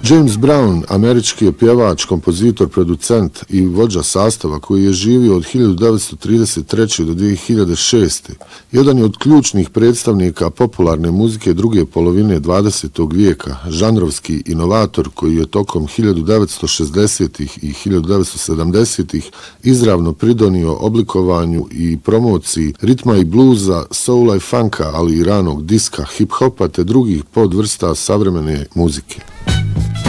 James Brown, američki je pjevač, kompozitor, producent i vođa sastava koji je živio od 1933. do 2006. Jedan je od ključnih predstavnika popularne muzike druge polovine 20. vijeka, žanrovski inovator koji je tokom 1960. i 1970. izravno pridonio oblikovanju i promociji ritma i bluza, soula i funka, ali i ranog diska, hip-hopa te drugih podvrsta savremene muzike.